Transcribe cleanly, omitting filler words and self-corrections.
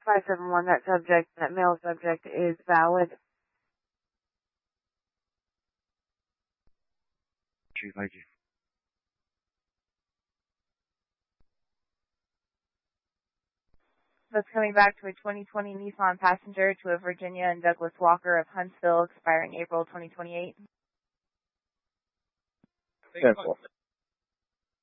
571, that male subject is valid. Chief ID. That's coming back to a 2020 Nissan Passenger to a Virginia and Douglas Walker of Huntsville, expiring April 2028. Cancel.